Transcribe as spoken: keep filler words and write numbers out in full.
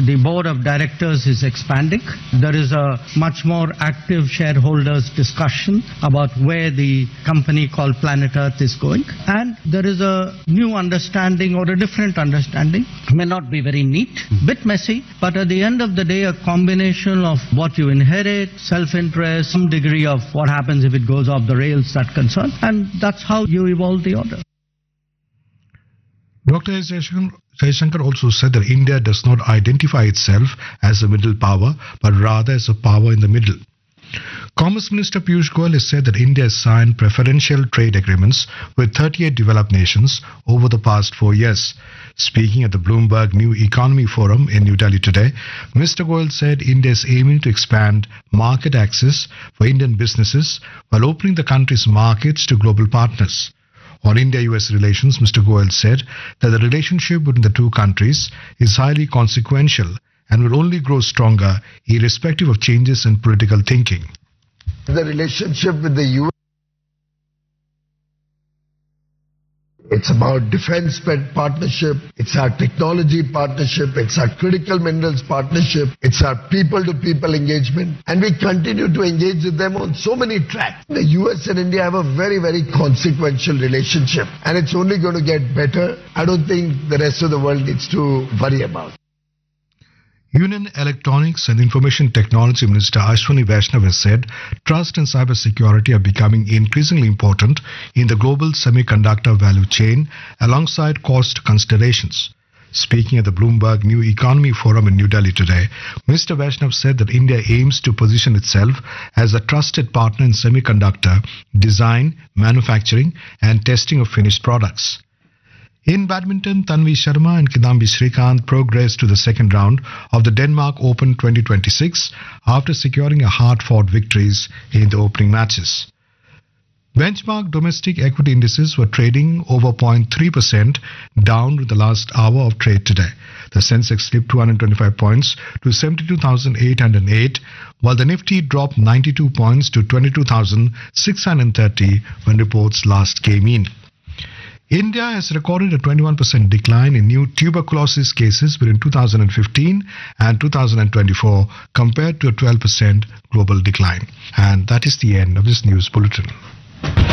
The board of directors is expanding. There is a much more active shareholders discussion about where the company called Planet Earth is going. And there is a new understanding or a different understanding. It may not be very neat, bit messy, but at the end of the day, a combination of what you inherit, self-interest, some degree of what happens if it goes off the rails, that concern, and that's how you evolve the order. Doctor Jaishankar also said that India does not identify itself as a middle power, but rather as a power in the middle. Commerce Minister Piyush Goyal has said that India has signed preferential trade agreements with thirty-eight developed nations over the past four years. Speaking at the Bloomberg New Economy Forum in New Delhi today, Mister Goyal said India is aiming to expand market access for Indian businesses while opening the country's markets to global partners. On India-U S relations, Mister Goyal said that the relationship between the two countries is highly consequential and will only grow stronger irrespective of changes in political thinking. The relationship with the U S, it's about defense partnership, it's our technology partnership, it's our critical minerals partnership, it's our people-to-people engagement, and we continue to engage with them on so many tracks. The U S and India have a very, very consequential relationship, and it's only going to get better. I don't think the rest of the world needs to worry about it. Union Electronics and Information Technology Minister Ashwini Vaishnav has said trust and cybersecurity are becoming increasingly important in the global semiconductor value chain alongside cost considerations. Speaking at the Bloomberg New Economy Forum in New Delhi today, Mister Vaishnav said that India aims to position itself as a trusted partner in semiconductor design, manufacturing and testing of finished products. In badminton, Tanvi Sharma and Kidambi Srikanth progressed to the second round of the Denmark Open twenty twenty-six after securing a hard-fought victories in the opening matches. Benchmark domestic equity indices were trading over zero point three percent down with the last hour of trade today. The Sensex slipped two hundred twenty-five points to seventy-two thousand eight hundred eight, while the Nifty dropped ninety-two points to twenty-two thousand six hundred thirty when reports last came in. India has recorded a twenty-one percent decline in new tuberculosis cases between two thousand fifteen and two thousand twenty-four compared to a twelve percent global decline. And that is the end of this news bulletin.